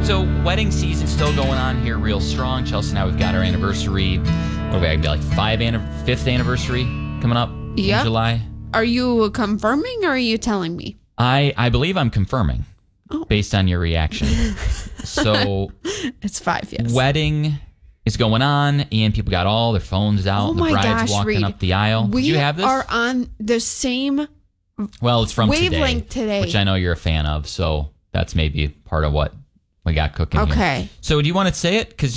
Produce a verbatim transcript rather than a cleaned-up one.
So wedding season still going on here real strong. Chelsea and I, we've got our anniversary. What are we, like five, fifth anniversary coming up yep. in July? Are you confirming or are you telling me? I, I believe I'm confirming oh. based on your reaction. So it's five, yes. Wedding is going on and people got all their phones out oh and the my bride's gosh, walking Reed. up the aisle. We Did you have this? are on the same well, it's from wavelength today, today, which I know you're a fan of. So that's maybe part of what we got cooking okay. here. So do you want to say it? Because